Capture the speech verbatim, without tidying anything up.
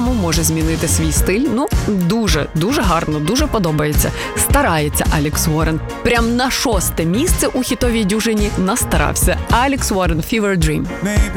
само може змінити свій стиль. Ну, дуже, дуже гарно, дуже подобається. Старається Алекс Уоррен. Прям на шосте місце у хітовій дюжині настарався. Алекс Уоррен, Fever Dream.